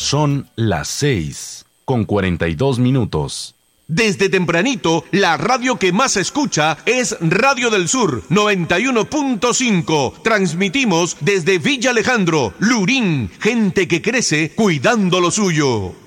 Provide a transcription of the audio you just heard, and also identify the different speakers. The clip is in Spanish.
Speaker 1: Son las 6:42.
Speaker 2: Desde tempranito, la radio que más se escucha es Radio del Sur 91.5. Transmitimos desde Villa Alejandro, Lurín, gente que crece cuidando lo suyo.